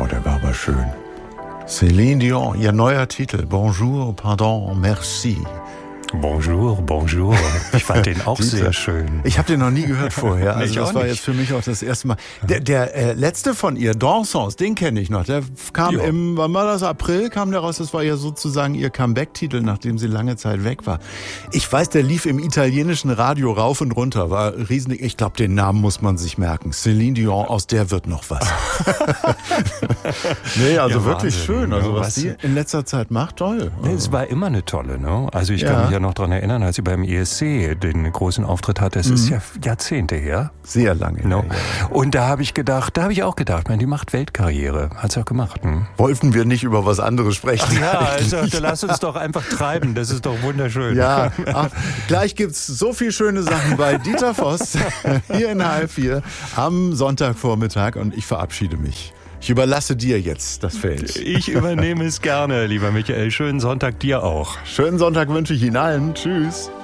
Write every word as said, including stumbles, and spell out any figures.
Oh, der war aber schön. Céline Dion, ihr neuer Titel. Bonjour, pardon, merci. Bonjour, bonjour. Ich fand den auch sehr schön. Ich habe den noch nie gehört vorher. Also ich das auch war nicht. jetzt für mich auch das erste Mal. Der, der äh, letzte von ihr, Dansons, den kenne ich noch. Der kam Jo. im, wann war das? April kam der raus. Das war ja sozusagen ihr Comeback-Titel, nachdem sie lange Zeit weg war. Ich weiß, der lief im italienischen Radio rauf und runter. War riesig. Ich glaube, den Namen muss man sich merken. Céline Dion, aus der wird noch was. Nee, also Ja, wirklich Wahnsinn, schön. Also ne? was Was- die in letzter Zeit macht, toll. Nee, es war immer eine tolle, ne? Also ich Ja. kann mich ja noch dran erinnern, als sie beim E S C den großen Auftritt hatte. Es ist ja Jahrzehnte her. Sehr lange. No? her, ja. Und da habe ich gedacht, da habe ich auch gedacht, man, die macht Weltkarriere. Hat sie auch gemacht. Hm? Wollten wir nicht über was anderes sprechen? Ja, also lass uns doch einfach treiben. Das ist doch wunderschön. Ja, ach, gleich gibt's so viel schöne Sachen bei Dieter Voss hier in H F vier am Sonntagvormittag und ich verabschiede mich. Ich überlasse dir jetzt das Feld. Ich übernehme es gerne, lieber Michael. Schönen Sonntag dir auch. Schönen Sonntag wünsche ich Ihnen allen. Tschüss.